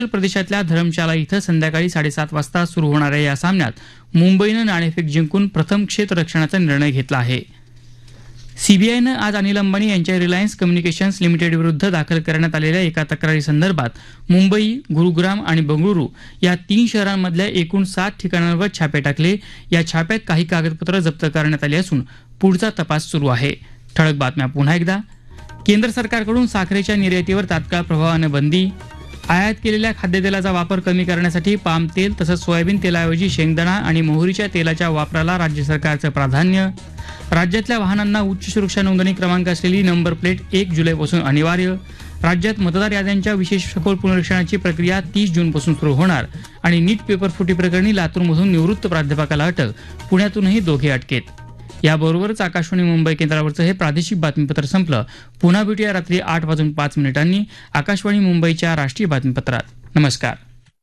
प्रदेशातल्या धरमशाला इथं संध्याकाळी 7:30 वाजता सुरू होणाऱ्या या सामन्यात मुंबईनं नाणेफेक जिंकून प्रथम क्षेत्ररक्षणाचा निर्णय घेतला आहे. सीबीआयनं आज अनिल अंबानी यांच्या रिलायन्स कम्युनिकेशन्स लिमिटेड विरुद्ध दाखल करण्यात आलेल्या एका तक्रारीसंदर्भात मुंबई, गुरुग्राम आणि बंगळुरू या 3 शहरांमधल्या एकूण 7 ठिकाणांवर छापे टाकले. या छाप्यात काही कागदपत्र जप्त करण्यात आली असून पुढचा तपास सुरू आहे. ठळक बातम्या पुन्हा एकदा. केंद्र सरकारकडून साखरेच्या निर्यातीवर तात्काळ प्रभावानं बंदी. आयात केलेल्या खाद्यतेलाचा वापर कमी करण्यासाठी पाम तेल तसंच सोयाबीन तेलाऐवजी शेंगदाणा आणि मोहरीच्या तेलाच्या वापराला राज्य सरकारचं प्राधान्य. राज्यातल्या वाहनांना उच्च सुरक्षा नोंदणी क्रमांक असलेली नंबर प्लेट 1 जुलैपासून अनिवार्य. राज्यात मतदार याद्यांच्या विशेष सखोल पुनरीक्षणाची प्रक्रिया 30 जूनपासून सुरू होणार. आणि नीट पेपर फुटी प्रकरणी लातूरमधून निवृत्त प्राध्यापकाला अटक, पुण्यातूनही दोघे अटकेत. याबरोबरच आकाशवाणी मुंबई केंद्रावरचं हे प्रादेशिक बातमीपत्र संपलं. पुन्हा भेटूया रात्री 8:05 आकाशवाणी मुंबईच्या राष्ट्रीय बातमीपत्रात. नमस्कार.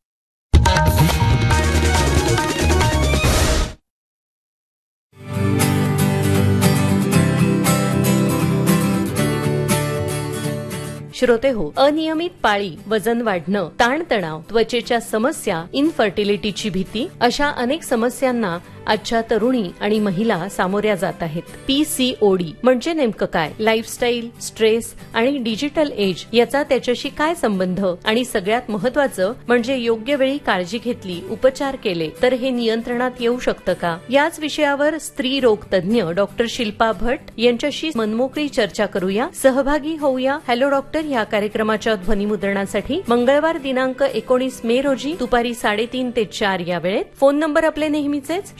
श्रोते हो, अनियमित पाळी, वजन वाढणं, ताणतणाव, त्वचेच्या समस्या, इनफर्टिलिटीची भीती अशा अनेक समस्यांना आजच्या तरुणी आणि महिला सामोऱ्या जात आहेत. पीसीओडी म्हणजे नेमकं काय? लाईफस्टाईल, स्ट्रेस आणि डिजिटल एज याचा त्याच्याशी काय संबंध? आणि सगळ्यात महत्वाचं म्हणजे योग्य वेळी काळजी घेतली, उपचार केले तर हे नियंत्रणात येऊ शकतं का? याच विषयावर स्त्री रोग तज्ञ डॉक्टर शिल्पा भट्ट यांच्याशी मनमोकळी चर्चा करूया. सहभागी होऊया हॅलो डॉक्टर या कार्यक्रमाच्या ध्वनिमुद्रणासाठी मंगळवार दिनांक 19 मे रोजी दुपारी 3:30 ते 4 या वेळेत. फोन नंबर आपले नेहमीचेच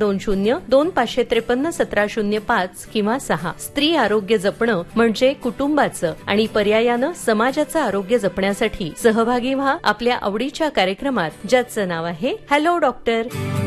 02025531705 किंवा 6. स्त्री आरोग्य जपणं म्हणजे कुटुंबाचं आणि पर्यायानं समाजाचं आरोग्य जपण्यासाठी सहभागी व्हा आपल्या आवडीच्या कार्यक्रमात, ज्याचं नाव आहे हॅलो डॉक्टर.